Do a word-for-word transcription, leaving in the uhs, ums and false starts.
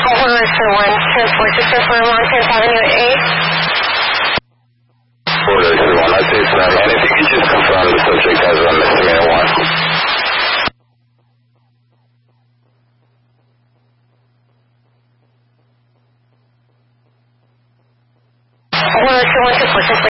one, transport system for Montana Avenue eight. four zero two one, that's eight seven. And if you could just confirm the subject has a misdemeanor one. one oh two one two four six